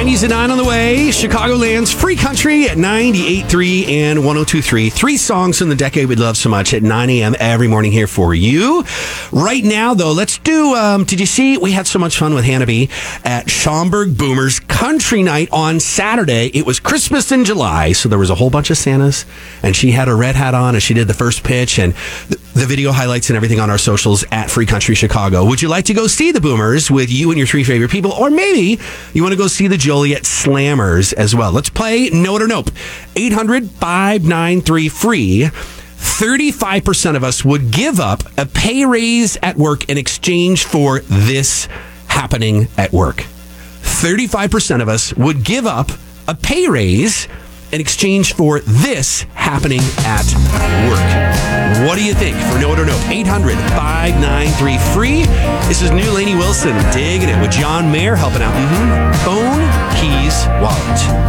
90s at 9 on the way. Chicagoland's Free Country at 98.3 and 102.3. 3 songs from the decade we love so much at 9 a.m. every morning here for you. Right now, though, let's do, did you see, we had so much fun with Hannah B at Schaumburg Boomers Country Night on Saturday. It was Christmas in July, so there was a whole bunch of Santas, and she had her red hat on as she did the first pitch, and the video highlights and everything on our socials at Free Country Chicago. Would you like to go see the Boomers with you and your 3 favorite people? Or maybe you want to go see the Joliet Slammers as well. Let's play Note or Nope. 800-593-FREE. 35% of us would give up a pay raise at work in exchange for this happening at work. 35% of us would give up a pay raise in exchange for this happening at work. What do you think? For Note or Nope, 800-593-FREE. This is new Lainey Wilson, Digging It, with John Mayer helping out. Phone, keys, wallet.